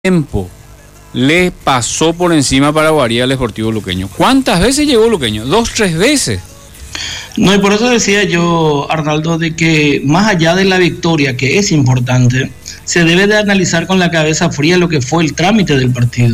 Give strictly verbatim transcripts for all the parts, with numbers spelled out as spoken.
tiempo le pasó por encima a Paraguarí al Sportivo Luqueño. ¿Cuántas veces llegó Luqueño? Dos, tres veces. No, y por eso decía yo, Arnaldo, de que más allá de la victoria, que es importante, se debe de analizar con la cabeza fría lo que fue el trámite del partido,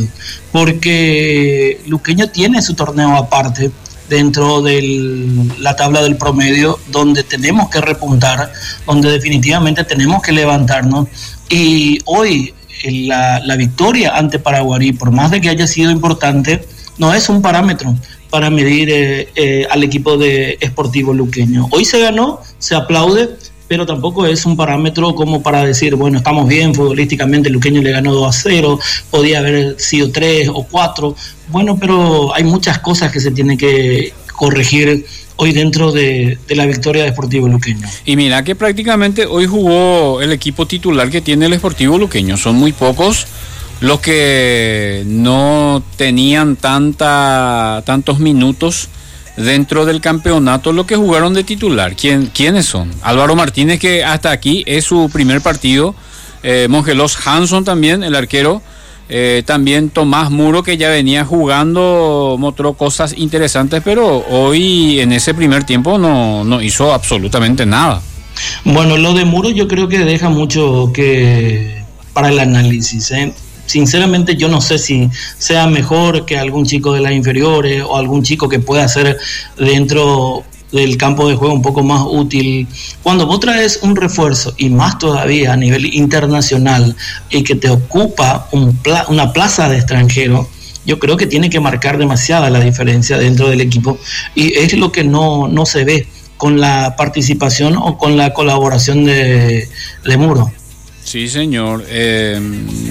porque Luqueño tiene su torneo aparte dentro de la tabla del promedio, donde tenemos que repuntar, donde definitivamente tenemos que levantarnos, y hoy la, la victoria ante Paraguarí, por más de que haya sido importante, no es un parámetro para medir eh, eh, al equipo de Sportivo Luqueño. Hoy se ganó, se aplaude, pero tampoco es un parámetro como para decir, bueno, estamos bien futbolísticamente, Luqueño le ganó dos a cero, podía haber sido tres o cuatro, bueno, pero hay muchas cosas que se tienen que corregir hoy dentro de, de la victoria de Sportivo Luqueño. Y mira que prácticamente hoy jugó el equipo titular que tiene el Sportivo Luqueño, son muy pocos los que no tenían tanta tantos minutos dentro del campeonato, los que jugaron de titular. ¿Quién, ¿Quiénes son? Álvaro Martínez, que hasta aquí es su primer partido, eh, Mongelos Hanson también, el arquero, eh, también Tomás Muro, que ya venía jugando, mostró cosas interesantes, pero hoy en ese primer tiempo no, no hizo absolutamente nada. Bueno, lo de Muro yo creo que deja mucho que para el análisis, ¿eh? Sinceramente yo no sé si sea mejor que algún chico de las inferiores o algún chico que pueda ser dentro del campo de juego un poco más útil. Cuando vos traes un refuerzo, y más todavía a nivel internacional, y que te ocupa un pla- una plaza de extranjero, yo creo que tiene que marcar demasiada la diferencia dentro del equipo, y es lo que no, no se ve con la participación o con la colaboración de, de Muro. Sí, señor. Eh,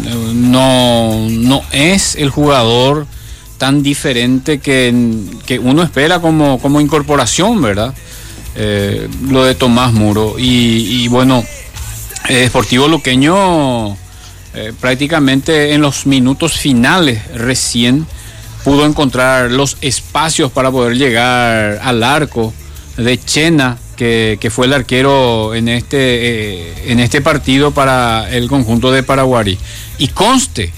no, no es el jugador tan diferente que, que uno espera como, como incorporación, ¿verdad? Eh, lo de Tomás Muro. Y, y bueno, eh, Sportivo Luqueño eh, prácticamente en los minutos finales recién pudo encontrar los espacios para poder llegar al arco de Chena, Que, que fue el arquero en este eh, en este partido para el conjunto de Paraguarí. Y conste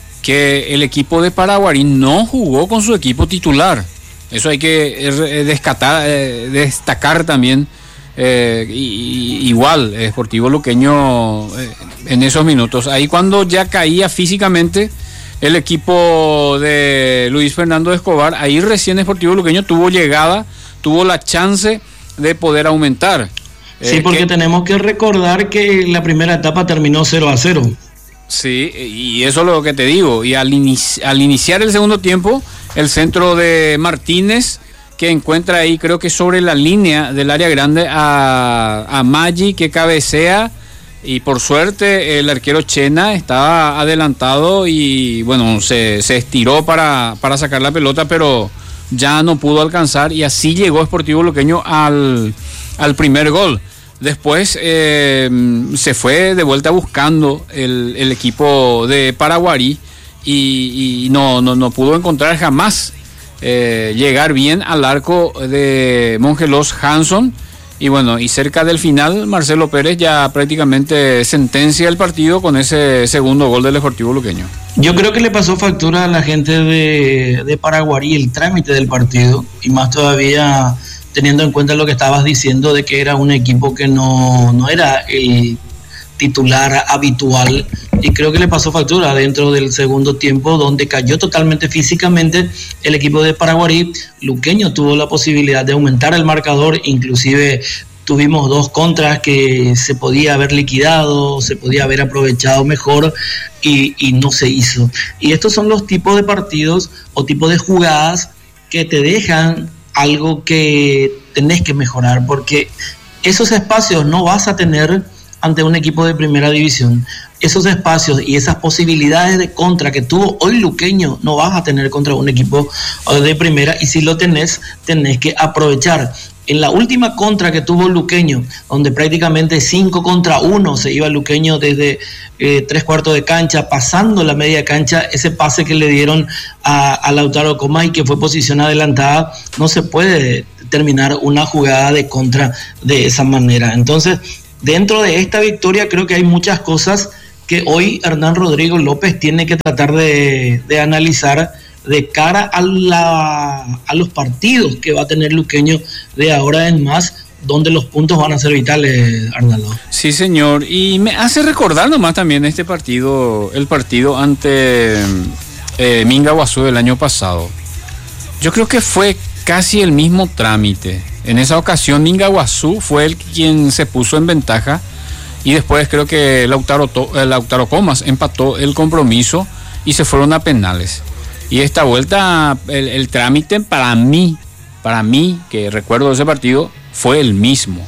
que el equipo de Paraguarí no jugó con su equipo titular. Eso hay que eh, descatar, eh, destacar también. Eh, y, y, igual, Sportivo Luqueño eh, en esos minutos. Ahí cuando ya caía físicamente el equipo de Luis Fernando Escobar, ahí recién Sportivo Luqueño tuvo llegada, tuvo la chance de poder aumentar. Sí, porque eh, que, tenemos que recordar que la primera etapa terminó cero a cero. Sí, y eso es lo que te digo. Y al, inici- al iniciar el segundo tiempo, el centro de Martínez, que encuentra ahí, creo que sobre la línea del área grande, a, a Maggi, que cabecea, y por suerte el arquero Chena estaba adelantado y bueno, se, se estiró para, para sacar la pelota, pero ya no pudo alcanzar, y así llegó Sportivo Luqueño al, al primer gol. Después eh, se fue de vuelta buscando el, el equipo de Paraguarí y, y no, no, no pudo encontrar jamás eh, llegar bien al arco de Mongelos Hanson. Y bueno, y cerca del final, Marcelo Pérez ya prácticamente sentencia el partido con ese segundo gol del Sportivo Luqueño. Yo creo que le pasó factura a la gente de, de Paraguarí el trámite del partido, y más todavía teniendo en cuenta lo que estabas diciendo de que era un equipo que no, no era el titular habitual, y creo que le pasó factura dentro del segundo tiempo, donde cayó totalmente físicamente el equipo de Paraguarí. Luqueño tuvo la posibilidad de aumentar el marcador, inclusive tuvimos dos contras que se podía haber liquidado, se podía haber aprovechado mejor, y, y no se hizo. Y estos son los tipos de partidos o tipos de jugadas que te dejan algo que tenés que mejorar, porque esos espacios no vas a tener ante un equipo de primera división. Esos espacios y esas posibilidades de contra que tuvo hoy Luqueño no vas a tener contra un equipo de primera, y si lo tenés, tenés que aprovechar. En la última contra que tuvo Luqueño, donde prácticamente cinco contra uno se iba Luqueño desde eh, tres cuartos de cancha, pasando la media cancha, ese pase que le dieron a, a Lautaro Comay, que fue posición adelantada, no se puede terminar una jugada de contra de esa manera. Entonces, dentro de esta victoria creo que hay muchas cosas que hoy Hernán Rodrigo López tiene que tratar de, de analizar de cara a, la, a los partidos que va a tener Luqueño de ahora en más, donde los puntos van a ser vitales, Arnaldo. Sí, señor, y me hace recordar nomás también este partido, el partido ante eh, Minga Guazú del año pasado. Yo creo que fue casi el mismo trámite. En esa ocasión Minga Guazú fue el quien se puso en ventaja y después creo que Lautaro, Lautaro Comas empató el compromiso y se fueron a penales. Y esta vuelta el, el trámite para mí, para mí que recuerdo ese partido, fue el mismo.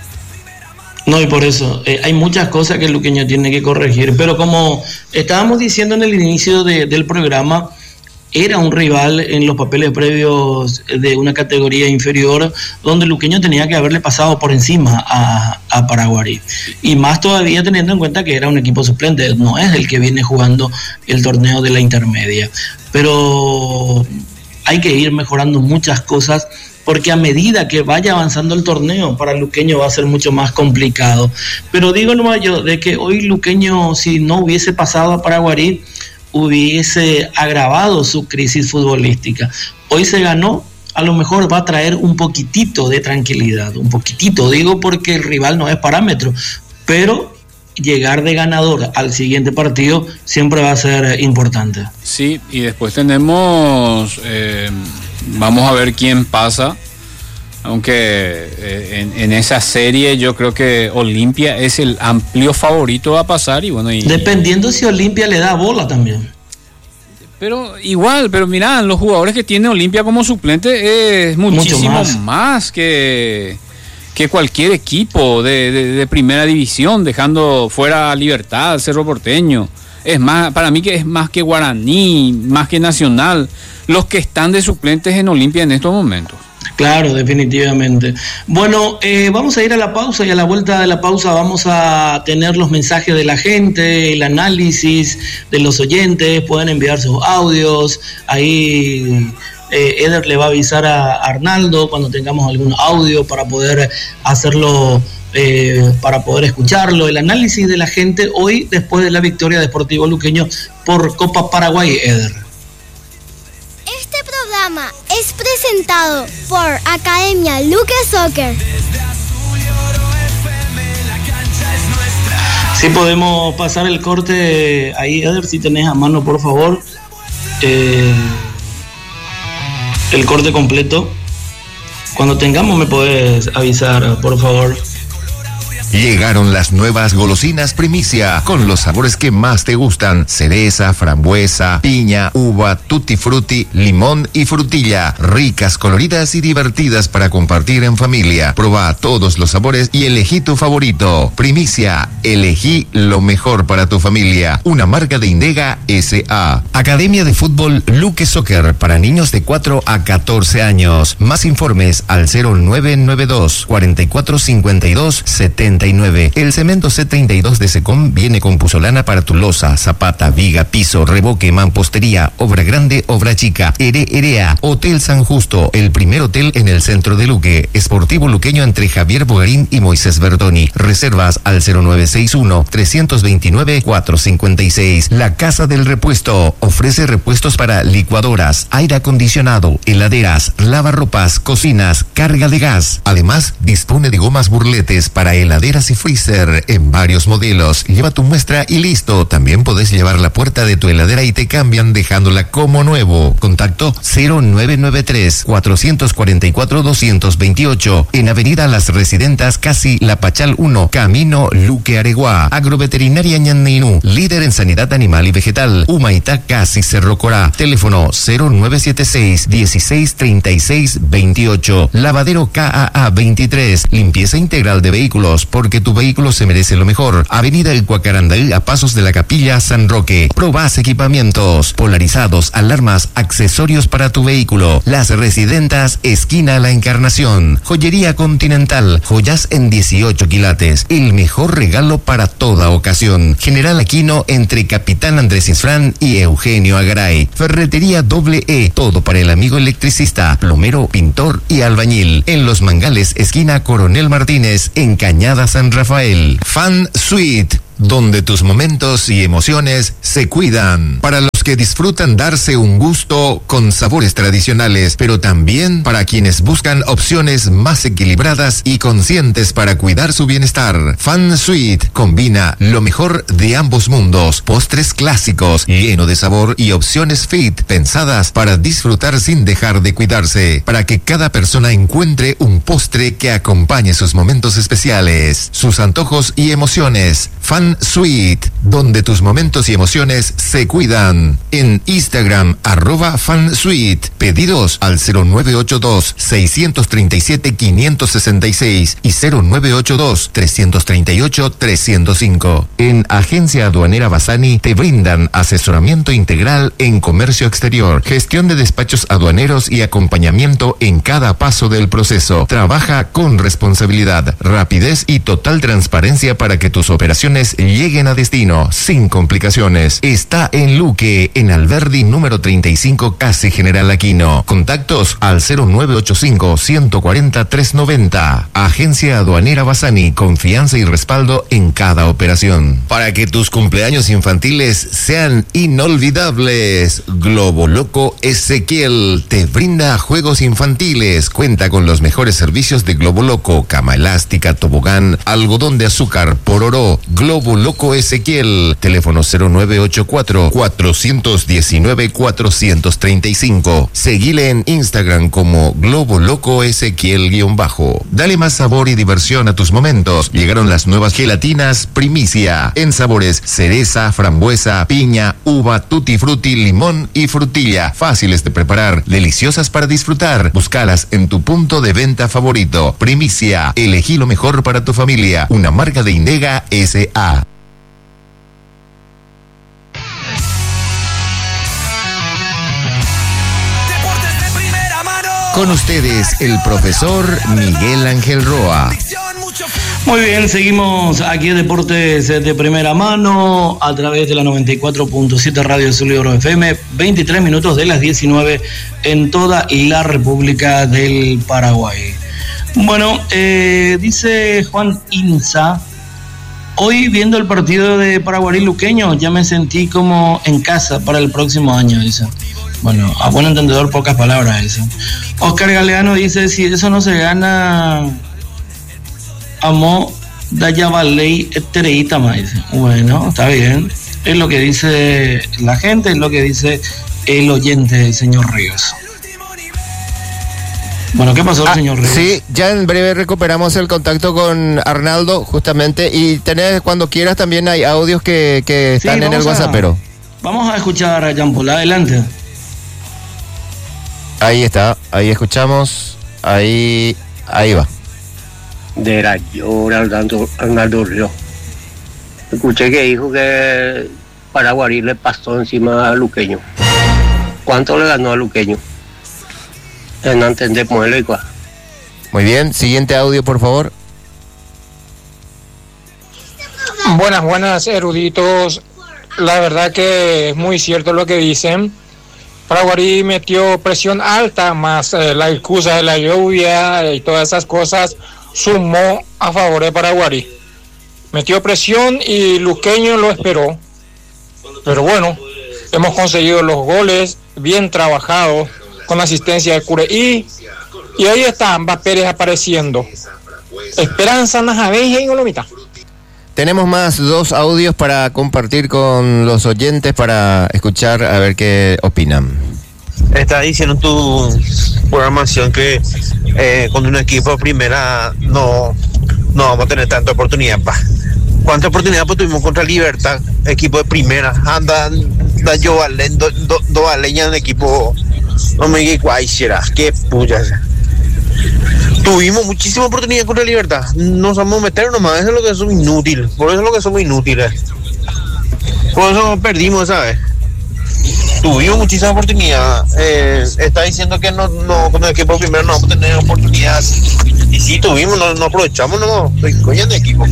No, y por eso eh, hay muchas cosas que el Luqueño tiene que corregir, pero como estábamos diciendo en el inicio de, del programa, era un rival en los papeles previos de una categoría inferior donde el Luqueño tenía que haberle pasado por encima a, a Paraguarí, y más todavía teniendo en cuenta que era un equipo suplente, no es el que viene jugando el torneo de la intermedia, pero hay que ir mejorando muchas cosas, porque a medida que vaya avanzando el torneo, para el Luqueño va a ser mucho más complicado. Pero digo nomás yo, de que hoy Luqueño, si no hubiese pasado a Paraguarí, hubiese agravado su crisis futbolística. Hoy se ganó, a lo mejor va a traer un poquitito de tranquilidad, un poquitito, digo porque el rival no es parámetro, pero llegar de ganador al siguiente partido siempre va a ser importante. Sí, y después tenemos... Eh... Vamos a ver quién pasa, aunque eh, en, en esa serie yo creo que Olimpia es el amplio favorito a pasar y bueno... Y, dependiendo si Olimpia le da bola también. Pero igual, pero mirá, los jugadores que tiene Olimpia como suplente es muchísimo más. más que, que cualquier equipo de, de, de primera división, dejando fuera a Libertad, Cerro Porteño. Es más, para mí que es más que Guaraní, más que Nacional, los que están de suplentes en Olimpia en estos momentos. Claro, definitivamente. Bueno, eh, vamos a ir a la pausa y a la vuelta de la pausa vamos a tener los mensajes de la gente, el análisis de los oyentes, pueden enviar sus audios, ahí eh, Eder le va a avisar a Arnaldo cuando tengamos algún audio para poder hacerlo. Eh, para poder escucharlo, el análisis de la gente hoy después de la victoria de Sportivo Luqueño por Copa Paraguay, Eder. Este programa es presentado por Academia Luque Soccer. Si sí, podemos pasar el corte ahí, Eder, si tenés a mano, por favor, eh, el corte completo. Cuando tengamos me podés avisar, por favor. Llegaron las nuevas golosinas Primicia, con los sabores que más te gustan: cereza, frambuesa, piña, uva, tutti frutti, limón y frutilla. Ricas, coloridas y divertidas para compartir en familia. Proba todos los sabores y elegí tu favorito. Primicia, elegí lo mejor para tu familia. Una marca de Indega S A. Academia de Fútbol Luque Soccer para niños de cuatro a catorce años. Más informes al cero nueve nueve dos, cuatro cuatro cinco dos, siete El cemento C treinta y dos de Secom viene con puzolana para tu losa, zapata, viga, piso, revoque, mampostería, obra grande, obra chica. Ere Erea, Hotel San Justo, el primer hotel en el centro de Luque. Sportivo Luqueño entre Javier Bogarín y Moisés Bertoni. Reservas al cero nueve seis uno, tres dos nueve, cuatro cinco seis. La Casa del Repuesto ofrece repuestos para licuadoras, aire acondicionado, heladeras, lavarropas, cocinas, carga de gas. Además, dispone de gomas burletes para heladeras y freezer en varios modelos. Lleva tu muestra y listo. También podés llevar la puerta de tu heladera y te cambian dejándola como nuevo. Contacto cero nueve nueve tres, cuatro cuatro cuatro, dos dos ocho en Avenida Las Residentas, casi La Pachal uno, Camino Luque Areguá. Agroveterinaria Ñanninú, líder en sanidad animal y vegetal. Humaitá, casi Cerro Corá. Teléfono cero nueve siete seis, dieciséis treinta y seis veintiocho. Lavadero K A A veintitrés, limpieza integral de vehículos, porque tu vehículo se merece lo mejor. Avenida El Cuacarandaí, a pasos de la Capilla San Roque. Probás equipamientos, polarizados, alarmas, accesorios para tu vehículo. Las Residentas, esquina La Encarnación. Joyería Continental, joyas en dieciocho quilates. El mejor regalo para toda ocasión. General Aquino entre Capitán Andrés Isfrán y Eugenio Agaray. Ferretería Doble E, todo para el amigo electricista, plomero, pintor y albañil. En Los Mangales, esquina Coronel Martínez, en Cañada San Rafael. Fan Suite, donde tus momentos y emociones se cuidan. Para los que disfrutan darse un gusto con sabores tradicionales, pero también para quienes buscan opciones más equilibradas y conscientes para cuidar su bienestar. Fan Suite combina lo mejor de ambos mundos, postres clásicos, lleno de sabor y opciones fit pensadas para disfrutar sin dejar de cuidarse, para que cada persona encuentre un postre que acompañe sus momentos especiales, sus antojos y emociones. Fan Suite, donde tus momentos y emociones se cuidan. En Instagram, arroba Fan Suite. Pedidos al cero nueve ocho dos, seis tres siete, cinco seis seis y cero nueve ocho dos, tres tres ocho, tres cero cinco. En Agencia Aduanera Bassani te brindan asesoramiento integral en comercio exterior, gestión de despachos aduaneros y acompañamiento en cada paso del proceso. Trabaja con responsabilidad, rapidez y total transparencia para que tus operaciones lleguen a destino sin complicaciones. Está en Luque, en Alberdi número treinta y cinco, casi General Aquino. Contactos al cero nueve ocho cinco, uno cuatro cero, tres nueve cero. Agencia Aduanera Bassani, confianza y respaldo en cada operación. Para que tus cumpleaños infantiles sean inolvidables, Globo Loco Ezequiel te brinda juegos infantiles. Cuenta con los mejores servicios de Globo Loco, cama elástica, tobogán, algodón de azúcar, pororó. Globo Loco Ezequiel, teléfono cero nueve ocho cuatro, cuatro uno nueve, cuatro tres cinco. Seguile en Instagram como Globo Loco Ezequiel-bajo. Dale más sabor y diversión a tus momentos. Llegaron las nuevas gelatinas Primicia, en sabores cereza, frambuesa, piña, uva, tutti frutti, limón y frutilla. Fáciles de preparar, deliciosas para disfrutar. Búscalas en tu punto de venta favorito. Primicia, elegí lo mejor para tu familia. Una marca de Indega S A. Con ustedes, el profesor Miguel Ángel Roa. Muy bien, seguimos aquí en Deportes de Primera Mano a través de la noventa y cuatro punto siete Radio Sur Oro F M, veintitrés minutos de las diecinueve en toda la República del Paraguay. Bueno, eh, dice Juan Inza, hoy viendo el partido de Paraguarí Luqueño ya me sentí como en casa para el próximo año, dice. Bueno, a buen entendedor, pocas palabras eso. Oscar Galeano dice, si eso no se gana, amo Dayabaley Tereita más. Bueno, está bien. Es lo que dice la gente, es lo que dice el oyente, el señor Ríos. Bueno, ¿qué pasó, ah, señor Ríos? Sí, ya en breve recuperamos el contacto con Arnaldo, justamente, y tenés, cuando quieras, también hay audios que, que están sí, en el WhatsApp, pero... Vamos a escuchar a Jean Paul, adelante. Ahí está, ahí escuchamos, ahí, ahí va. De la llora Arnaldo, Arnaldo Ríos. Escuché que dijo que Paraguarí le pasó encima a Luqueño. ¿Cuánto le ganó a Luqueño? No entendemos el igual. Muy bien, siguiente audio, por favor. Buenas, buenas, eruditos. La verdad que es muy cierto lo que dicen. Paraguarí metió presión alta, más eh, la excusa de la lluvia y todas esas cosas sumó a favor de Paraguarí. Metió presión y Luqueño lo esperó. Pero bueno, hemos conseguido los goles, bien trabajados, con asistencia de Cureí. Y ahí está Amba Pérez apareciendo. Esperanza Najaveja y Golomita. Tenemos más dos audios para compartir con los oyentes para escuchar a ver qué opinan. Está diciendo tu programación que eh, con un equipo de primera no, no vamos a tener tanta oportunidad. Pa. ¿Cuánta oportunidad pues, tuvimos contra Libertad? Equipo de primera. Andan da yo valen, do, do, do aleña en equipo. No me digas cuál será. Qué puya. Tuvimos muchísima oportunidad contra Libertad. No sabemos meter nomás. Eso es lo que somos inútiles. Por eso es lo que somos inútiles. Por eso perdimos, ¿sabes? Tuvimos muchísima oportunidad. Eh, está diciendo que no, no con el equipo primero no vamos a tener oportunidad. Y sí, tuvimos, no, no aprovechamos, no. Coño de equipo.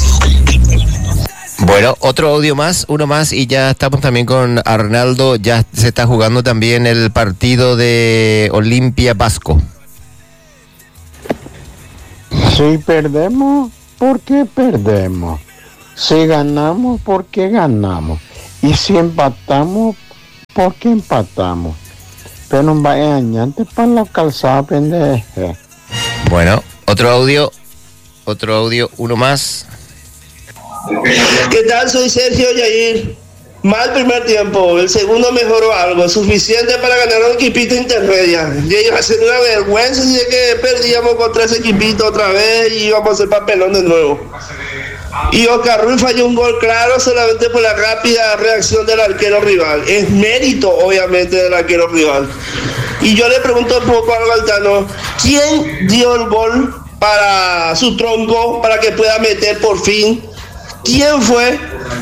Bueno, otro audio más, uno más y ya estamos también con Arnaldo. Ya se está jugando también el partido de Olimpia Vasco. Si perdemos, ¿por qué perdemos? Si ganamos, ¿por qué ganamos? Y si empatamos, ¿por qué empatamos? Pero no vaya añante para la calzada, pendeja. Bueno, otro audio, otro audio, uno más. ¿Qué tal? Soy Sergio Yair. Mal primer tiempo, el segundo mejoró algo, suficiente para ganar un equipito intermedia. Y ellos hacen una vergüenza si es que perdíamos contra ese equipito otra vez y íbamos a hacer papelón de nuevo. Y Oscar Ruiz falló un gol claro solamente por la rápida reacción del arquero rival. Es mérito, obviamente, del arquero rival. Y yo le pregunto un poco al Galtano, ¿quién dio el gol para su tronco, para que pueda meter por fin? ¿Quién fue?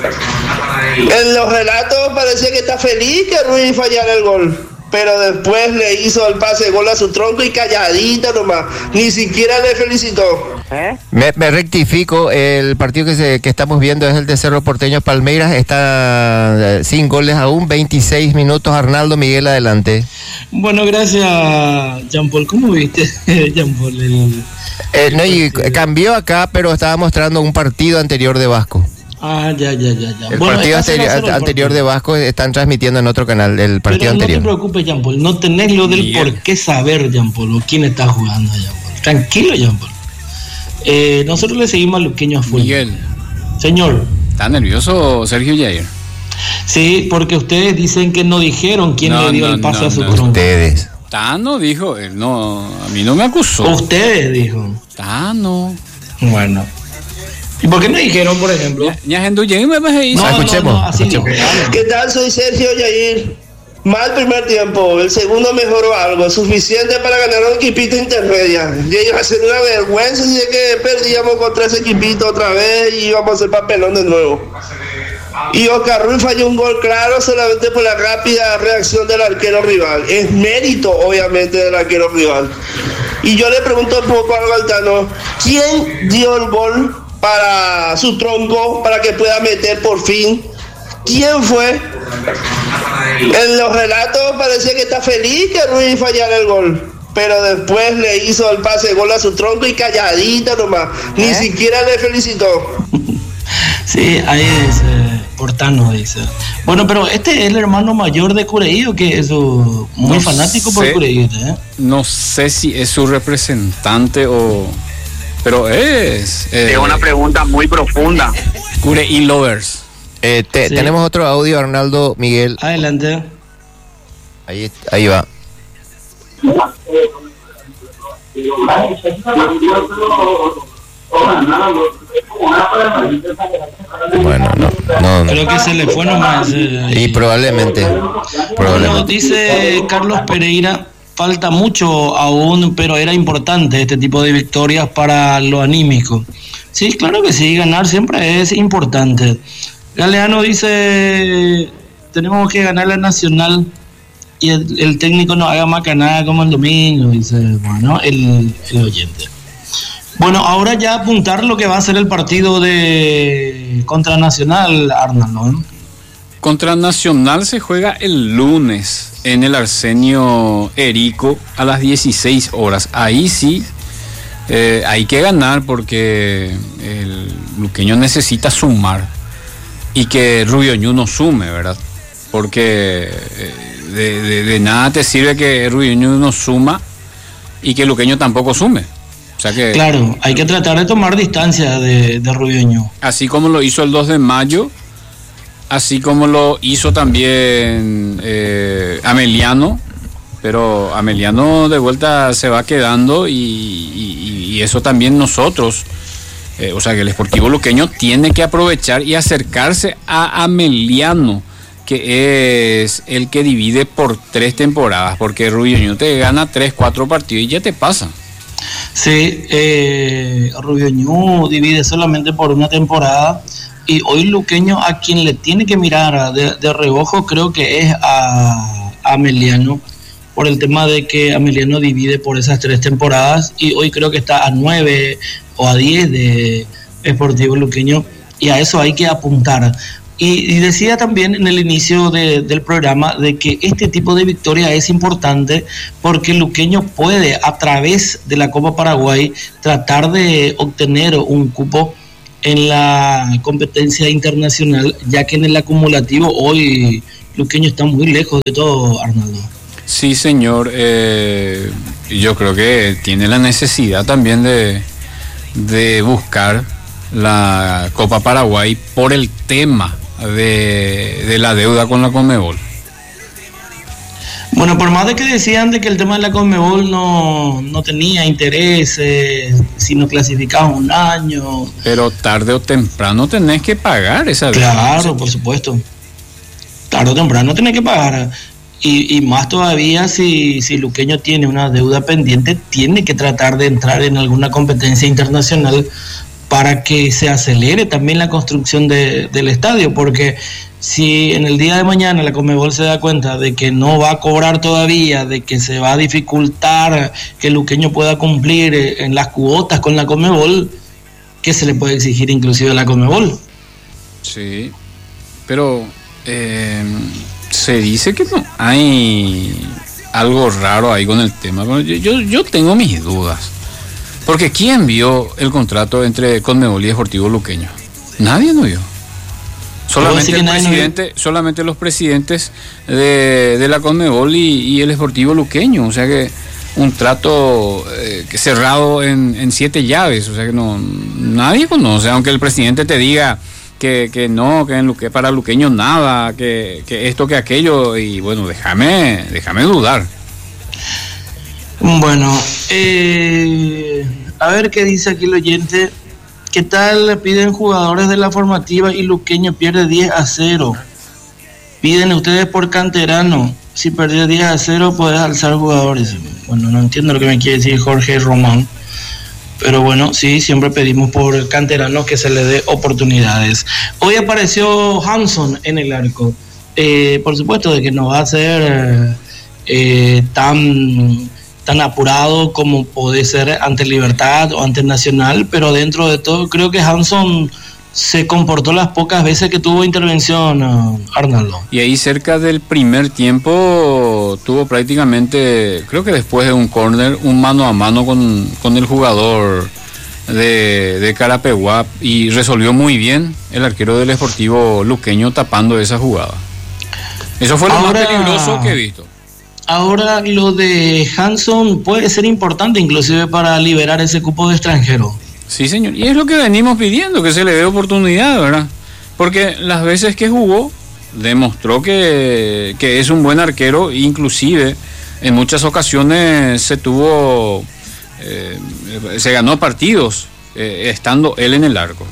En los relatos parecía que está feliz que Ruiz fallara el gol, pero después le hizo el pase de gol a su tronco y calladita nomás, ni siquiera le felicitó. ¿Eh? Me, me rectifico, el partido que, se, que estamos viendo es el de Cerro Porteño Palmeiras, está eh, sin goles aún, veintiséis minutos. Arnaldo Miguel, adelante. Bueno, gracias, Jean Paul. ¿Cómo viste, Jean Paul? El... Eh, no, y cambió acá, pero estaba mostrando un partido anterior de Vasco. Ah, ya, ya, ya, ya. El bueno, partido anterior, anterior partido. de Vasco están transmitiendo en otro canal, el partido Pero no anterior. No te preocupes, Jean Paul, no tenés lo del Miguel. Por qué saber, Jean Paul, o quién está jugando, Jean Paul. Tranquilo, Jean Paul. Eh, nosotros le seguimos a Luqueño a full. Miguel. Señor. ¿Está nervioso Sergio Yair? Sí, porque ustedes dicen que no dijeron quién no, le dio no, el pase no, a su no. tronco. Ustedes. Tano dijo, él no, a mí no me acusó. Ustedes dijo. Tano. Bueno. ¿Y por qué no dijeron, por ejemplo? Ya, ya, no, escuchemos. No, no, así escuchemos. No. ¿Qué tal? Soy Sergio Yair. Mal primer tiempo, el segundo mejoró algo, suficiente para ganar un equipito intermedia. Y ellos hacen una vergüenza si es que perdíamos contra ese equipito otra vez y íbamos a hacer papelón de nuevo. Y Oscar Ruiz falló un gol claro solamente por la rápida reacción del arquero rival. Es mérito, obviamente, del arquero rival. Y yo le pregunto un poco al Galtano, ¿quién dio el gol para su tronco, para que pueda meter por fin? ¿Quién fue? En los relatos parecía que está feliz que Ruiz fallara el gol, pero después le hizo el pase de gol a su tronco y calladita nomás, ni ¿Eh? siquiera le felicitó. Sí, ahí dice, Portano dice. Bueno, pero este es el hermano mayor de Cureío, que es su, muy no fanático sé, por Cureío, ¿eh? No sé si es su representante o... Pero es... Eh, es una pregunta muy profunda. Cureí Lovers. Eh, te, sí. Tenemos otro audio, Arnaldo Miguel. Adelante. Ahí, ahí va. Bueno, no, no, no. Creo que se le fue nomás. Eh, y probablemente, probablemente. Bueno, dice Carlos Pereira, falta mucho aún, pero era importante este tipo de victorias para lo anímico. Sí, claro que sí, ganar siempre es importante. Galeano dice, tenemos que ganar la Nacional y el, el técnico no haga macanada como el domingo, dice, bueno, el, el oyente. Bueno, ahora ya apuntar lo que va a ser el partido de contra Nacional, Arnold, ¿no? Contra Nacional se juega el lunes en el Arsenio Erico a las dieciséis horas. Ahí sí eh, hay que ganar porque el luqueño necesita sumar. Y que Rubio Ñu no sume, ¿verdad? Porque de, de, de nada te sirve que Rubio Ñu no suma y que Luqueño tampoco sume. O sea que, claro, hay que tratar de tomar distancia de, de Rubio Ñu. Así como lo hizo el dos de mayo, así como lo hizo también eh, Ameliano, pero Ameliano de vuelta se va quedando y, y, y eso también nosotros... Eh, o sea que el Sportivo Luqueño tiene que aprovechar y acercarse a Ameliano, que es el que divide por tres temporadas, porque Rubio Ñu te gana tres, cuatro partidos y ya te pasa. Sí, eh, Rubio Ñu divide solamente por una temporada y hoy Luqueño a quien le tiene que mirar de, de reojo creo que es a, a Ameliano, por el tema de que Ameliano divide por esas tres temporadas y hoy creo que está a nueve o a diez de Sportivo Luqueño y a eso hay que apuntar. Y, y decía también en el inicio de, del programa de que este tipo de victoria es importante porque Luqueño puede a través de la Copa Paraguay tratar de obtener un cupo en la competencia internacional, ya que en el acumulativo hoy Luqueño está muy lejos de todo, Arnaldo. Sí, señor. Eh, yo creo que tiene la necesidad también de, de buscar la Copa Paraguay por el tema de, de la deuda con la Conmebol. Bueno, por más de que decían de que el tema de la Conmebol no, no tenía interés, eh, si no clasificaba un año. Pero tarde o temprano tenés que pagar esa deuda. Claro, por supuesto. Tarde o temprano tenés que pagar. Y, y más todavía si, si Luqueño tiene una deuda pendiente, tiene que tratar de entrar en alguna competencia internacional para que se acelere también la construcción de, del estadio, porque si en el día de mañana la Conmebol se da cuenta de que no va a cobrar todavía, de que se va a dificultar que Luqueño pueda cumplir en las cuotas con la Conmebol, ¿qué se le puede exigir inclusive a la Conmebol? Sí, pero eh, se dice que no hay algo raro ahí con el tema. Yo, yo, yo tengo mis dudas. Porque ¿quién vio el contrato entre Conmebol y Deportivo Luqueño? Nadie no vio. Solamente, el presidente, solamente los presidentes de, de la Conmebol y, y el Deportivo Luqueño. O sea que un trato eh, cerrado en, en siete llaves. O sea que no nadie conoce, aunque el presidente te diga que, que no, que en Luque, para Luqueño nada, que, que esto, que aquello. Y bueno, déjame, déjame dudar. Bueno, eh, a ver qué dice aquí el oyente. ¿Qué tal piden jugadores de la formativa y Luqueño pierde diez a cero? Piden ustedes por canterano. Si perdés diez a cero puedes alzar jugadores. Bueno, no entiendo lo que me quiere decir Jorge Román. Pero bueno, sí, siempre pedimos por canteranos que se les dé oportunidades. Hoy apareció Hanson en el arco. Eh, por supuesto de que no va a ser eh, tan... tan apurado como puede ser ante Libertad o ante Nacional, pero dentro de todo creo que Hanson se comportó las pocas veces que tuvo intervención, uh, Arnaldo. Y ahí cerca del primer tiempo tuvo prácticamente, creo que después de un córner, un mano a mano con, con el jugador de, de Carapeguá y resolvió muy bien el arquero del Sportivo Luqueño tapando esa jugada. Eso fue lo Ahora... más peligroso que he visto. Ahora lo de Hanson puede ser importante inclusive para liberar ese cupo de extranjero. Sí, señor, y es lo que venimos pidiendo, que se le dé oportunidad, ¿verdad? Porque las veces que jugó demostró que, que es un buen arquero, inclusive en muchas ocasiones se tuvo, eh, se ganó partidos eh, estando él en el arco.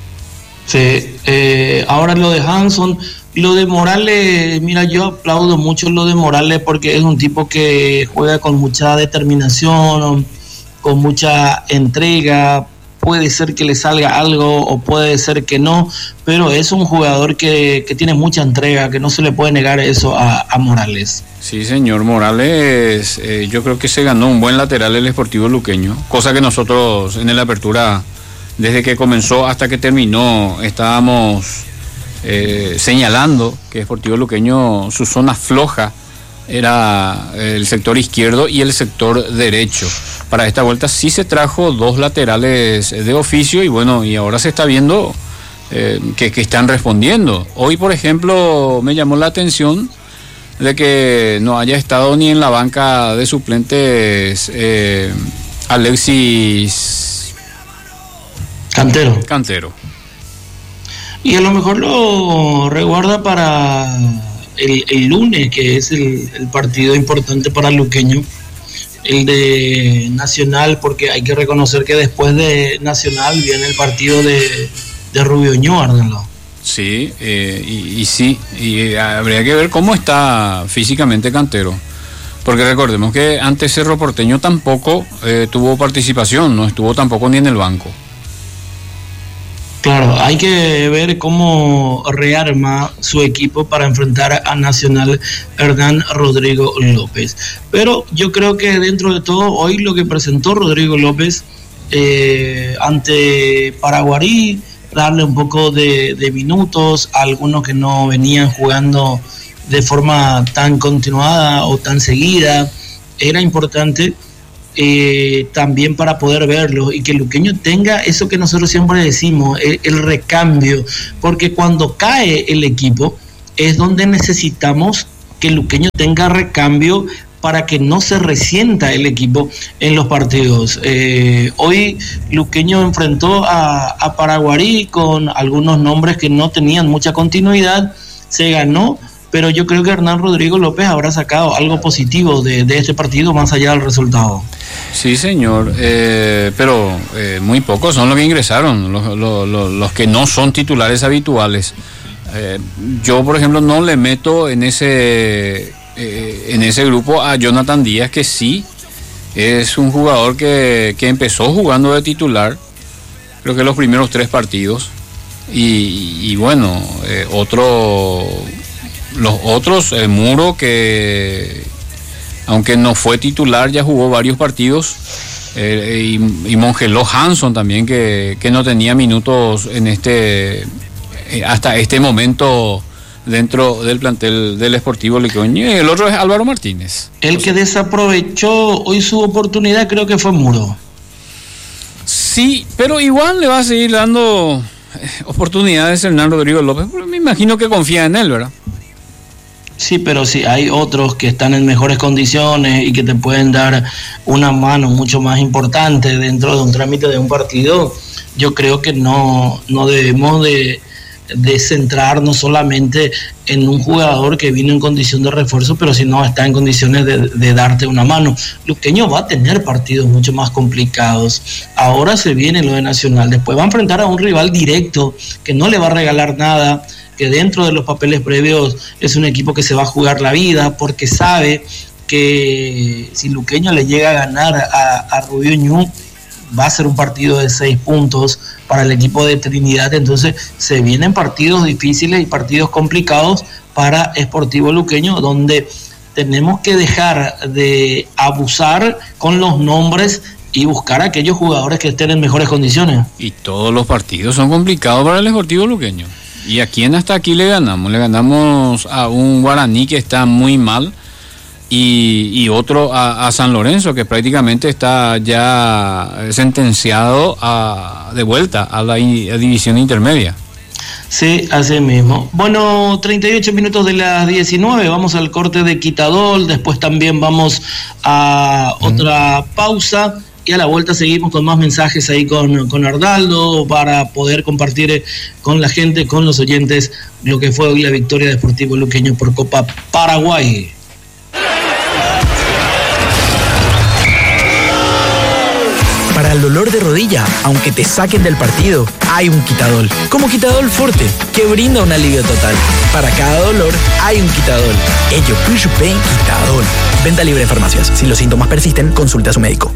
Sí, eh, ahora lo de Hanson... Lo de Morales, mira, yo aplaudo mucho lo de Morales porque es un tipo que juega con mucha determinación, con mucha entrega. Puede ser que le salga algo o puede ser que no, pero es un jugador que, que tiene mucha entrega, que no se le puede negar eso a, a Morales. Sí, señor, Morales, eh, yo creo que se ganó un buen lateral el Sportivo Luqueño, cosa que nosotros en la apertura, desde que comenzó hasta que terminó, estábamos... Eh, señalando que Sportivo Luqueño, su zona floja era el sector izquierdo y el sector derecho. Para esta vuelta sí se trajo dos laterales de oficio y bueno, y ahora se está viendo eh, que, que están respondiendo. Hoy, por ejemplo, me llamó la atención de que no haya estado ni en la banca de suplentes eh, Alexis Cantero. Cantero. Y a lo mejor lo reguarda para el, el lunes, que es el, el partido importante para Luqueño, el de Nacional, porque hay que reconocer que después de Nacional viene el partido de, de Rubio Ñu, Arnaldo. Sí, eh, y, y sí, y habría que ver cómo está físicamente Cantero, porque recordemos que antes Cerro Porteño tampoco eh, tuvo participación, no estuvo tampoco ni en el banco. Claro, hay que ver cómo rearma su equipo para enfrentar a Nacional Hernán Rodrigo López. Pero yo creo que dentro de todo, hoy lo que presentó Rodrigo López eh, ante Paraguarí, darle un poco de, de minutos a algunos que no venían jugando de forma tan continuada o tan seguida, era importante. eh, también para poder verlo, y que Luqueño tenga eso que nosotros siempre decimos, el, el recambio, porque cuando cae el equipo es donde necesitamos que Luqueño tenga recambio para que no se resienta el equipo en los partidos. Eh, hoy Luqueño enfrentó a, a Paraguarí con algunos nombres que no tenían mucha continuidad, se ganó, pero yo creo que Hernán Rodrigo López habrá sacado algo positivo de, de este partido más allá del resultado. Sí, señor, eh, pero eh, muy pocos son los que ingresaron, los, los, los, los que no son titulares habituales. Eh, yo, por ejemplo, no le meto en ese... Eh, en ese grupo a Jonathan Díaz, que sí es un jugador que, que empezó jugando de titular, creo que los primeros tres partidos, y, y bueno, eh, otro los otros, el Muro, que aunque no fue titular ya jugó varios partidos, eh, y, y Mongeló Hanson también, que, que no tenía minutos en este eh, hasta este momento dentro del plantel del Sportivo Luqueño. El otro es Álvaro Martínez. El que desaprovechó hoy su oportunidad creo que fue Muro. Sí, pero igual le va a seguir dando oportunidades a Hernán Rodrigo López, porque me imagino que confía en él, ¿verdad? Sí, pero sí, hay otros que están en mejores condiciones y que te pueden dar una mano mucho más importante dentro de un trámite de un partido. Yo creo que no, no debemos de de centrarnos solamente en un jugador que vino en condición de refuerzo, pero si no está en condiciones de, de darte una mano. Luqueño va a tener partidos mucho más complicados. Ahora se viene lo de Nacional, después va a enfrentar a un rival directo que no le va a regalar nada, que dentro de los papeles previos es un equipo que se va a jugar la vida, porque sabe que si Luqueño le llega a ganar a, a Rubio Ñu, va a ser un partido de seis puntos para el equipo de Trinidad. Entonces se vienen partidos difíciles y partidos complicados para Sportivo Luqueño, donde tenemos que dejar de abusar con los nombres y buscar a aquellos jugadores que estén en mejores condiciones. Y todos los partidos son complicados para el Sportivo Luqueño. ¿Y a quién hasta aquí le ganamos? Le ganamos a un Guaraní que está muy mal, Y, y otro a, a San Lorenzo, que prácticamente está ya sentenciado a, de vuelta a la i, a división intermedia. Sí, así mismo. Bueno, treinta y ocho minutos de las diecinueve, vamos al corte de Quitadol, después también vamos a otra pausa y a la vuelta seguimos con más mensajes ahí con, con Arnaldo para poder compartir con la gente, con los oyentes, lo que fue hoy la victoria de Sportivo Luqueño por Copa Paraguay. Para el dolor de rodilla, aunque te saquen del partido, hay un Quitadol. Como Quitadol Forte, que brinda un alivio total. Para cada dolor, hay un Quitadol. Ello, Pushupé, Quitadol. Venta libre en farmacias. Si los síntomas persisten, consulte a su médico.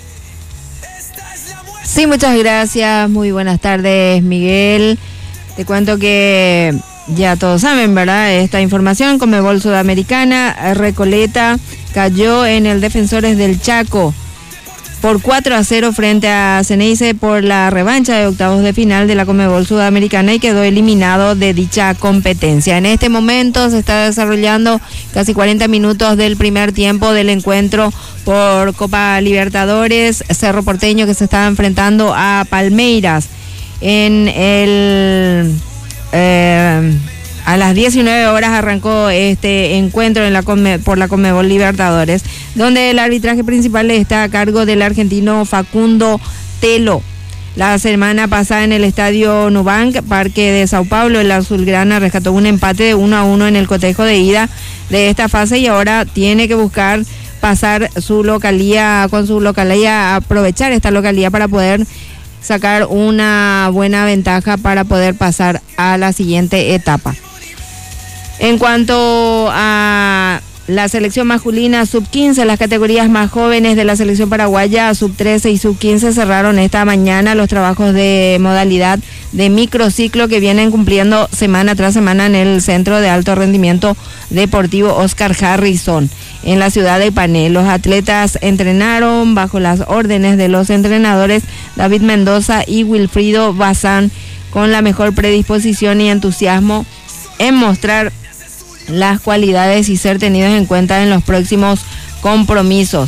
Sí, muchas gracias. Muy buenas tardes, Miguel. Te cuento que ya todos saben, ¿verdad? Esta información, Conmebol Sudamericana, Recoleta cayó en el Defensores del Chaco por cuatro a cero frente a Ceneice por la revancha de octavos de final de la Conmebol Sudamericana y quedó eliminado de dicha competencia. En este momento se está desarrollando casi cuarenta minutos del primer tiempo del encuentro por Copa Libertadores. Cerro Porteño, que se está enfrentando a Palmeiras en el... Eh, a las diecinueve horas arrancó este encuentro en la Conme, por la Conmebol Libertadores, donde el arbitraje principal está a cargo del argentino Facundo Telo. La semana pasada en el estadio Nubank, Parque de Sao Paulo, el azulgrana rescató un empate de uno a uno en el cotejo de ida de esta fase y ahora tiene que buscar pasar su localía, con su localía, aprovechar esta localía para poder sacar una buena ventaja para poder pasar a la siguiente etapa. En cuanto a la selección masculina sub quince, las categorías más jóvenes de la selección paraguaya, sub trece y sub quince, cerraron esta mañana los trabajos de modalidad de microciclo que vienen cumpliendo semana tras semana en el Centro de Alto Rendimiento Deportivo Oscar Harrison en la ciudad de Ipané. Los atletas entrenaron bajo las órdenes de los entrenadores David Mendoza y Wilfrido Bazán, con la mejor predisposición y entusiasmo en mostrar las cualidades y ser tenidos en cuenta en los próximos compromisos.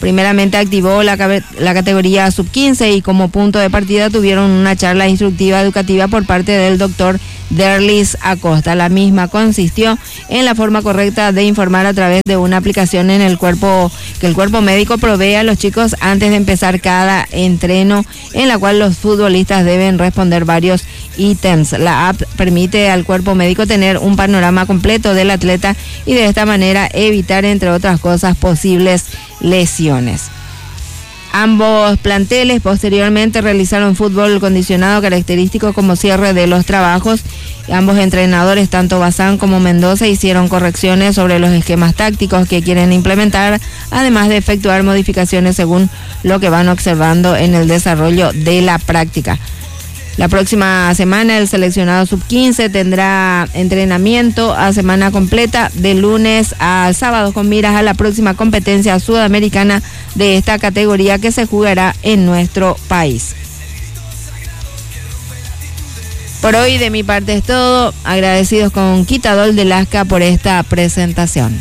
primeramente activó la, la categoría sub quince y como punto de partida tuvieron una charla instructiva educativa por parte del doctor Derlis Acosta. La misma consistió en la forma correcta de informar a través de una aplicación en el cuerpo que el cuerpo médico provee a los chicos antes de empezar cada entreno, en la cual los futbolistas deben responder varios ítems. La app permite al cuerpo médico tener un panorama completo del atleta y de esta manera evitar, entre otras cosas, posibles lesiones. Ambos planteles posteriormente realizaron fútbol condicionado característico como cierre de los trabajos. Ambos entrenadores, tanto Bazán como Mendoza, hicieron correcciones sobre los esquemas tácticos que quieren implementar, además de efectuar modificaciones según lo que van observando en el desarrollo de la práctica. La próxima semana el seleccionado sub quince tendrá entrenamiento a semana completa de lunes a sábado con miras a la próxima competencia sudamericana de esta categoría que se jugará en nuestro país. Por hoy de mi parte es todo. Agradecidos con Quitadol de Lasca por esta presentación.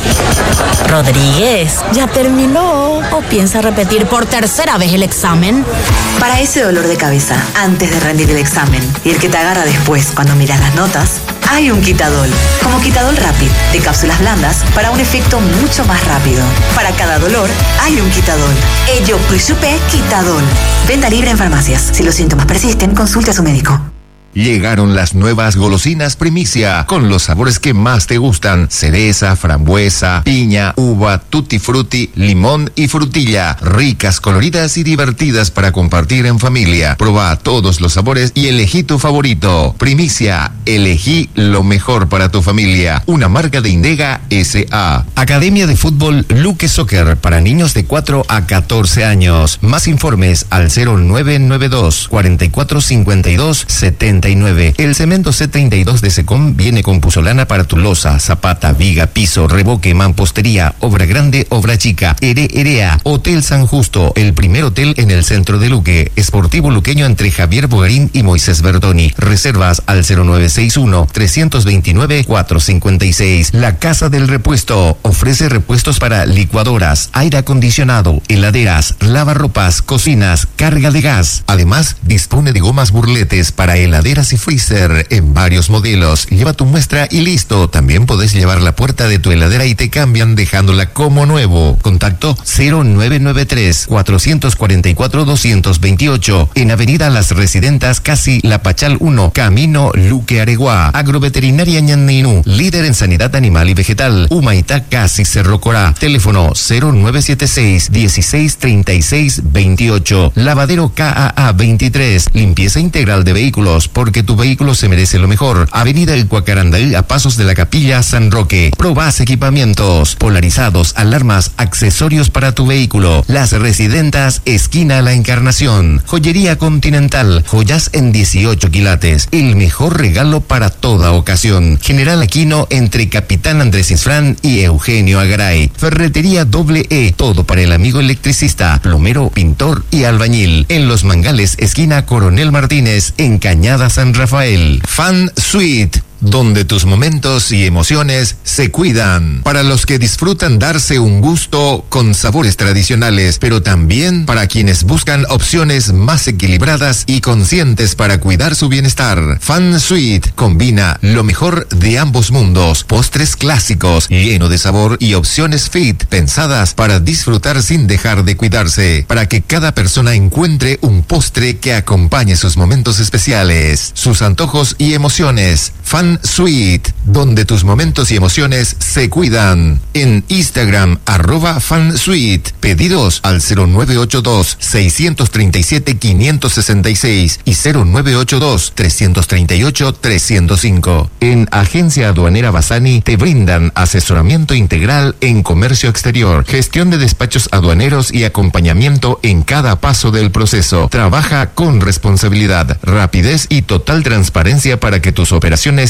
Rodríguez, ¿ya terminó o piensa repetir por tercera vez el examen? Para ese dolor de cabeza antes de rendir el examen y el que te agarra después cuando miras las notas, hay un Quitadol. Como Quitadol Rapid, de cápsulas blandas para un efecto mucho más rápido. Para cada dolor, hay un Quitadol. Ello Puyupé Quitadol. Venta libre en farmacias. Si los síntomas persisten, consulte a su médico. Llegaron las nuevas golosinas primicia con los sabores que más te gustan: cereza, frambuesa, piña, uva, tutti frutti, limón y frutilla. Ricas, coloridas y divertidas para compartir en familia. Proba todos los sabores y elegí tu favorito. Primicia, elegí lo mejor para tu familia. Una marca de Indega S A. Academia de Fútbol Luque Soccer para niños de cuatro a catorce años. Más informes al cero nueve nueve dos, cuatro cuatro cinco dos, siete nueve. El cemento C treinta y dos de Secom viene con puzolana para tu losa, zapata, viga, piso, revoque, mampostería, obra grande, obra chica. Ere Erea, Hotel San Justo, el primer hotel en el centro de Luque. Esportivo luqueño entre Javier Bogarín y Moisés Bertoni. Reservas al cero nueve seis uno, tres dos nueve, cuatro cinco seis. La Casa del Repuesto ofrece repuestos para licuadoras, aire acondicionado, heladeras, lavarropas, cocinas, carga de gas. Además, dispone de gomas burletes para heladeras y freezer en varios modelos. Lleva tu muestra y listo. También podés llevar la puerta de tu heladera y te cambian dejándola como nuevo. Contacto cero nueve nueve tres, cuatro cuatro cuatro, dos dos ocho en Avenida Las Residentas, casi La Pachal uno, Camino Luque Areguá. Agroveterinaria Ñanninú, líder en sanidad animal y vegetal. Humaitá, casi Cerro Corá. Teléfono cero nueve siete seis, dieciséis treinta y seis veintiocho. Lavadero K A A veintitrés, limpieza integral de vehículos, porque tu vehículo se merece lo mejor. Avenida El Cuacarandaí, a pasos de la Capilla San Roque. Probás equipamientos, polarizados, alarmas, accesorios para tu vehículo. Las Residentas, esquina La Encarnación. Joyería Continental, joyas en dieciocho quilates. El mejor regalo para toda ocasión. General Aquino, entre Capitán Andrés Isfrán y Eugenio Agaray. Ferretería Doble E, todo para el amigo electricista, plomero, pintor y albañil. En Los Mangales, esquina Coronel Martínez, en Cañada San Rafael. Fan Suite, donde tus momentos y emociones se cuidan. Para los que disfrutan darse un gusto con sabores tradicionales, pero también para quienes buscan opciones más equilibradas y conscientes para cuidar su bienestar. Fan Suite combina lo mejor de ambos mundos. Postres clásicos, lleno de sabor, y opciones fit, pensadas para disfrutar sin dejar de cuidarse, para que cada persona encuentre un postre que acompañe sus momentos especiales, sus antojos y emociones. Fan Suite, donde tus momentos y emociones se cuidan. En Instagram, arroba FanSuite. Pedidos al cero nueve ocho dos, seis tres siete, cinco seis seis y cero nueve ocho dos, tres tres ocho, tres cero cinco. En Agencia Aduanera Bassani te brindan asesoramiento integral en comercio exterior, gestión de despachos aduaneros y acompañamiento en cada paso del proceso. Trabaja con responsabilidad, rapidez y total transparencia para que tus operaciones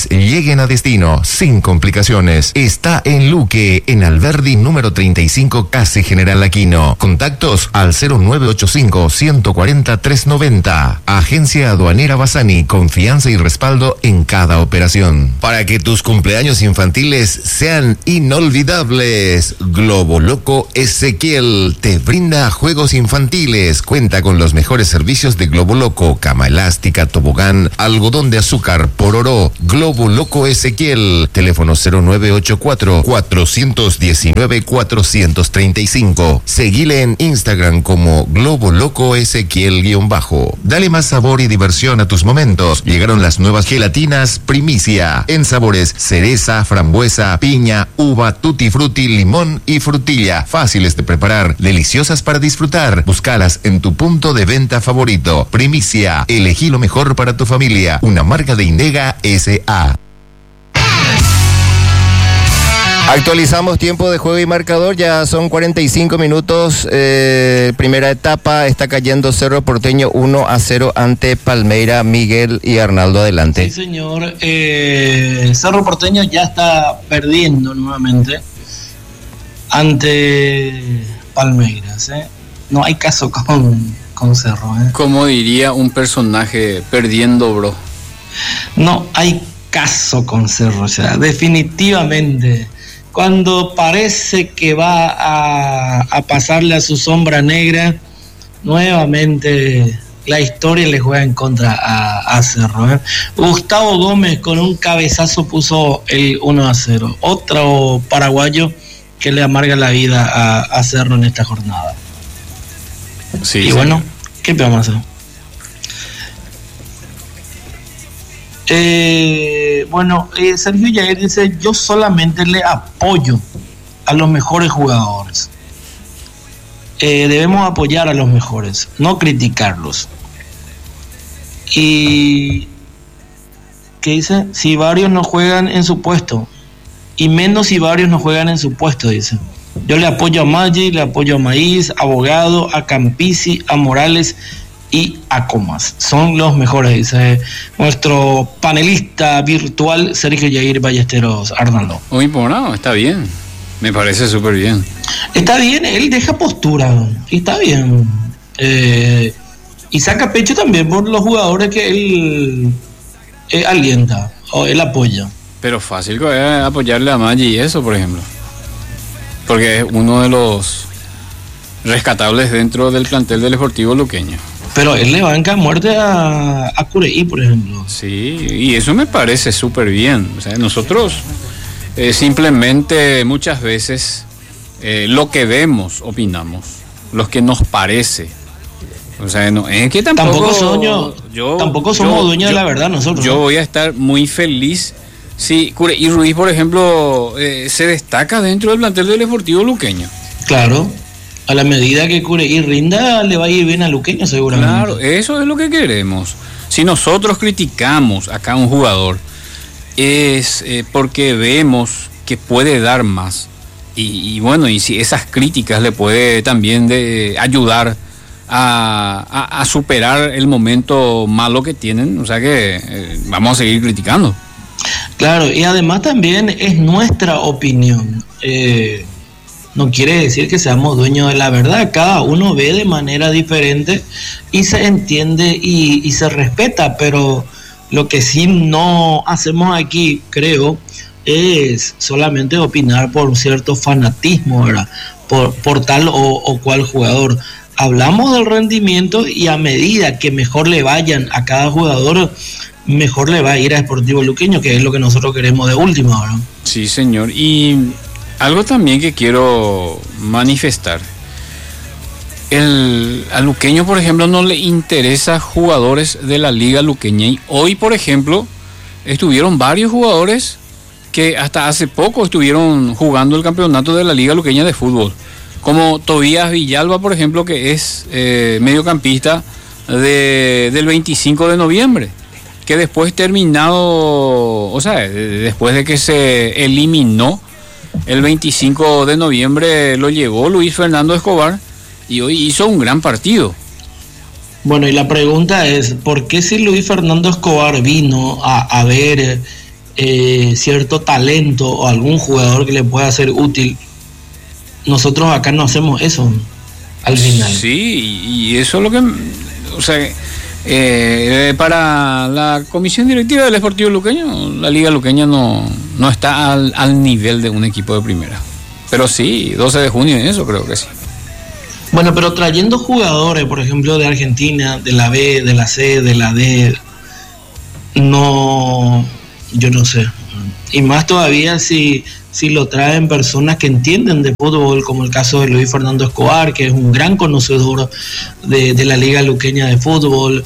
viajes lleguen a destino sin complicaciones. Está en Luque, en Alberdi número treinta y cinco, casi General Aquino. Contactos al cero nueve ocho cinco, uno cuatro cero, tres nueve cero. Agencia Aduanera Bassani, confianza y respaldo en cada operación. Para que tus cumpleaños infantiles sean inolvidables, Globo Loco Ezequiel te brinda juegos infantiles. Cuenta con los mejores servicios de Globo Loco, cama elástica, tobogán, algodón de azúcar, pororó. Globo Loco Ezequiel, teléfono cero nueve ocho cuatro, cuatro uno nueve, cuatro tres cinco. Seguile en Instagram como Globo Loco Ezequiel guión bajo. Dale más sabor y diversión a tus momentos. Llegaron las nuevas gelatinas Primicia, en sabores cereza, frambuesa, piña, uva, tutti frutti, limón y frutilla. Fáciles de preparar, deliciosas para disfrutar. Búscalas en tu punto de venta favorito. Primicia, elegí lo mejor para tu familia. Una marca de Indega S A. Actualizamos tiempo de juego y marcador, ya son cuarenta y cinco minutos, eh, primera etapa, está cayendo Cerro Porteño uno a cero ante Palmeira. Miguel y Arnaldo, adelante. Sí, señor, eh, Cerro Porteño ya está perdiendo nuevamente ante Palmeiras, ¿eh? No hay caso con, con Cerro, ¿eh? Como diría un personaje, perdiendo, bro. No hay caso con Cerro, o sea, definitivamente. Cuando parece que va a, a pasarle a su sombra negra, nuevamente la historia le juega en contra a, a Cerro, ¿eh? Gustavo Gómez con un cabezazo puso el uno a cero. Otro paraguayo que le amarga la vida a, a Cerro en esta jornada. Sí, y sí. bueno, ¿qué podemos hacer? Eh, bueno, eh, Sergio Yair dice: yo solamente le apoyo a los mejores jugadores. Eh, debemos apoyar a los mejores, no criticarlos. Y ¿qué dice? Si varios no juegan en su puesto, y menos si varios no juegan en su puesto, dice. Yo le apoyo a Maggi, le apoyo a Maíz, a Abogado, a Campisi, a Morales y a Comas. Son los mejores, dice nuestro panelista virtual Sergio Yair Ballesteros. Arnaldo. Muy bueno, está bien. Me parece súper bien. Está bien, él deja postura. Y está bien. Eh, y saca pecho también por los jugadores que él eh, alienta o él apoya. Pero fácil que es apoyarle a Maggi y eso, por ejemplo. Porque es uno de los rescatables dentro del plantel del Sportivo Luqueño. Pero él le banca a muerte a, a Cureí, por ejemplo. Sí, y eso me parece súper bien. O sea, nosotros eh, simplemente muchas veces eh, lo que vemos opinamos, lo que nos parece. O sea, no, es que tampoco, tampoco, son yo, yo, tampoco somos yo, dueños yo, de la verdad nosotros. Yo ¿no? voy a estar muy feliz si Cureí Ruiz, por ejemplo, eh, se destaca dentro del plantel del Sportivo Luqueño. Claro. A la medida que Cureí rinda, le va a ir bien a Luqueño seguramente. Claro, eso es lo que queremos. Si nosotros criticamos acá a un jugador, es eh, porque vemos que puede dar más. Y, y bueno, y si esas críticas le puede también de, ayudar a, a, a superar el momento malo que tienen, o sea que eh, vamos a seguir criticando. Claro, y además también es nuestra opinión. Eh... No quiere decir que seamos dueños de la verdad, cada uno ve de manera diferente y se entiende y, y se respeta, pero lo que sí no hacemos aquí, creo, es solamente opinar por cierto fanatismo, ¿verdad? Por, por tal o, o cual jugador. Hablamos del rendimiento y a medida que mejor le vayan a cada jugador, mejor le va a ir a Sportivo Luqueño, que es lo que nosotros queremos de última, ¿verdad? Sí, señor, y algo también que quiero manifestar. El, a Luqueño, por ejemplo, no le interesa jugadores de la Liga Luqueña. Y hoy, por ejemplo, estuvieron varios jugadores que hasta hace poco estuvieron jugando el campeonato de la Liga Luqueña de fútbol. Como Tobías Villalba, por ejemplo, que es eh, mediocampista de, del veinticinco de noviembre. Que después terminado, o sea, después de que se eliminó el veinticinco de noviembre, lo llevó Luis Fernando Escobar y hoy hizo un gran partido. Bueno, y la pregunta es, ¿por qué si Luis Fernando Escobar vino a, a ver eh, cierto talento o algún jugador que le pueda ser útil, nosotros acá no hacemos eso al final. Sí, y eso es lo que, o sea, eh, para la comisión directiva del Sportivo Luqueño, la Liga Luqueña no, no está al, al nivel de un equipo de primera. Pero sí, doce de junio, eso creo que sí. Bueno, pero trayendo jugadores, por ejemplo, de Argentina, de la B, de la C, de la D, no, yo no sé. Y más todavía si, si lo traen personas que entienden de fútbol, como el caso de Luis Fernando Escobar, que es un gran conocedor de, de la Liga Luqueña de fútbol.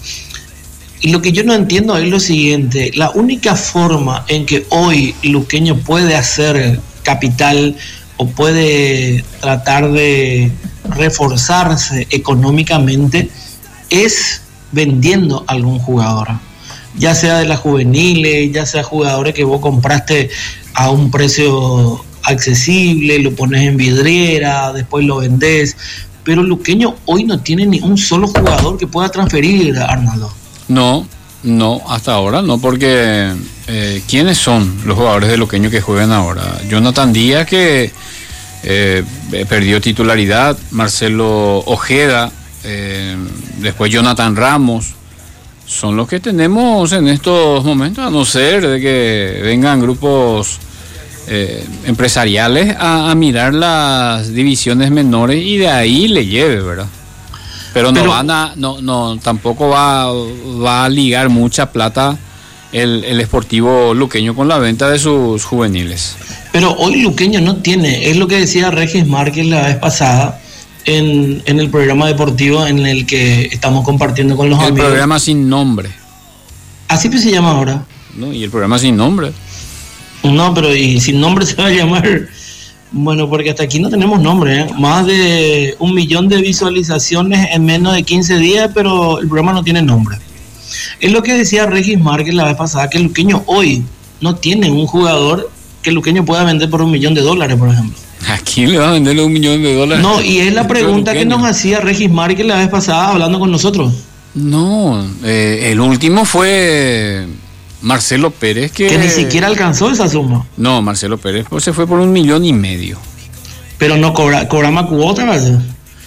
Y lo que yo no entiendo es lo siguiente: la única forma en que hoy Luqueño puede hacer capital o puede tratar de reforzarse económicamente es vendiendo a algún jugador, ya sea de las juveniles, ya sea jugadores que vos compraste a un precio accesible, lo pones en vidriera, después lo vendés. Pero Luqueño hoy no tiene ni un solo jugador que pueda transferir, Arnaldo. No, no, hasta ahora no, porque eh, ¿quiénes son los jugadores de Luqueño que juegan ahora? Jonathan Díaz, que eh, perdió titularidad, Marcelo Ojeda, eh, después Jonathan Ramos, son los que tenemos en estos momentos, a no ser de que vengan grupos eh, empresariales a, a mirar las divisiones menores y de ahí le lleve, ¿verdad? Pero, Pero no van a, no, no, tampoco va, va a ligar mucha plata el, el Sportivo Luqueño con la venta de sus juveniles. Pero hoy Luqueño no tiene, es lo que decía Regis Márquez la vez pasada en, en el programa deportivo en el que estamos compartiendo con los el amigos. El programa sin nombre. Así que se llama ahora. No, y el programa sin nombre. No, pero y sin nombre se va a llamar. Bueno, porque hasta aquí no tenemos nombre, ¿eh? Más de un millón de visualizaciones en menos de quince días, pero el programa no tiene nombre. Es lo que decía Regis Márquez la vez pasada, que Luqueño hoy no tiene un jugador que Luqueño pueda vender por un millón de dólares, por ejemplo. ¿A quién le va a venderle un millón de dólares? No, y es la pregunta que nos hacía Regis Márquez la vez pasada hablando con nosotros. No, eh, el último fue Marcelo Pérez, que... que ni siquiera alcanzó esa suma. No, Marcelo Pérez pues, se fue por un millón y medio. Pero no cobra, cobra más cuota, ¿verdad?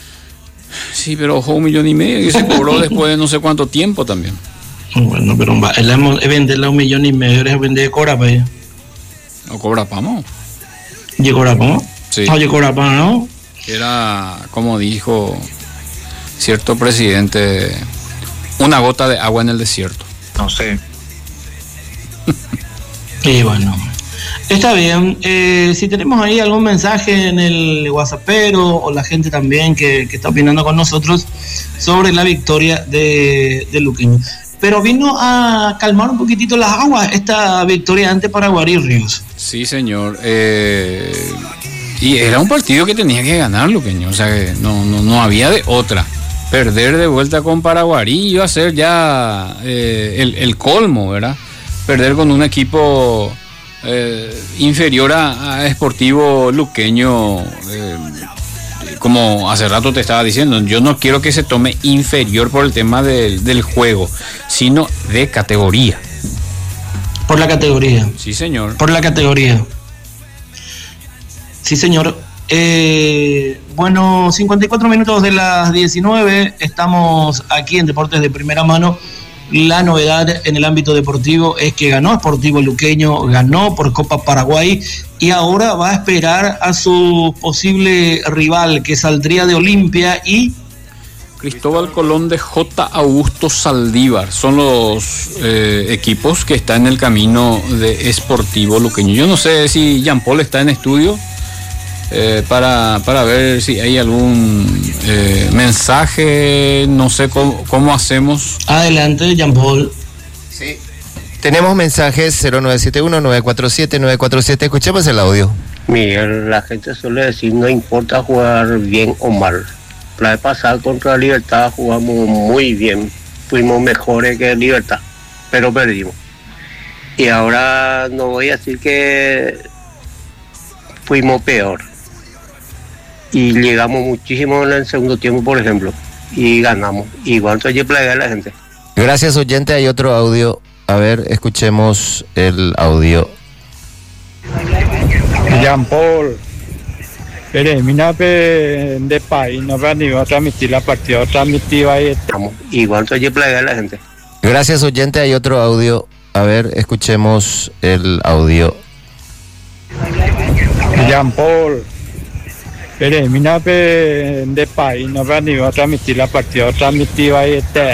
Sí, pero ojo, un millón y medio y se cobró después de no sé cuánto tiempo también. Bueno, pero es venderle a un millón y medio, es vender de cobra para ella. ¿O cobra pamo? ¿Y cobra pamo? Sí. Oye, cobra pamo, ¿no? Era, como dijo cierto presidente, una gota de agua en el desierto. No sé. Y bueno, está bien. Eh, si tenemos ahí algún mensaje en el WhatsAppero o la gente también que, que está opinando con nosotros sobre la victoria de, de Luqueño. Pero vino a calmar un poquitito las aguas esta victoria ante Paraguarí Ríos. Sí, señor. Eh, y era un partido que tenía que ganar Luqueño. O sea, que no, no, no había de otra. Perder de vuelta con Paraguarí iba a ser ya eh, el, el colmo, ¿verdad? Perder con un equipo eh, inferior a, a Sportivo Luqueño, eh, como hace rato te estaba diciendo, yo no quiero que se tome inferior por el tema del, del juego, sino de categoría. Por la categoría. Sí, señor. Por la categoría. Sí, señor. Eh, bueno, cincuenta y cuatro minutos de las diecinueve, estamos aquí en Deportes de Primera Mano. La novedad en el ámbito deportivo es que ganó Sportivo Luqueño, ganó por Copa Paraguay y ahora va a esperar a su posible rival que saldría de Olimpia y... Cristóbal Colón de J. Augusto Saldívar. Son los eh, equipos que están en el camino de Sportivo Luqueño. Yo no sé si Jean Paul está en estudio eh, para, para ver si hay algún eh, mensaje, no sé cómo, cómo hacemos. Adelante, Jean Paul. Sí. Tenemos mensajes cero nueve siete uno, nueve cuatro siete, nueve cuatro siete. Escuchemos el audio. Miguel, la gente suele decir no importa jugar bien o mal. La vez pasada contra Libertad jugamos muy bien, fuimos mejores que Libertad, pero perdimos. Y ahora no voy a decir que fuimos peor. Y llegamos muchísimo en el segundo tiempo, por ejemplo, y ganamos. Igual hay que plagar a la gente. Gracias, oyente. Hay otro audio. A ver, escuchemos el audio. Jean Paul, termina de país, no va ni a transmitir la partida, transmitir ahí. Igual soy plegar a la gente. Gracias, oyente. Hay otro audio. A ver, escuchemos el audio. Jean Paul, termina de país, no va ni a transmitir la partida, transmitir ahí.